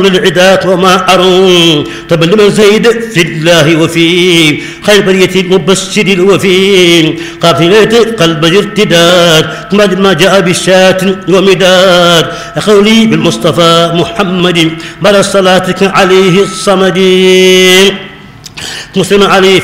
للعداة وما أروا تبلم زيد في الله وفي خير برية المبشر الوفي قافلة قلب الارتداد ما جاء بالشاة ومداد قولي بالمصطفى محمد بل صلاتك عليه الصمد مسلم عليه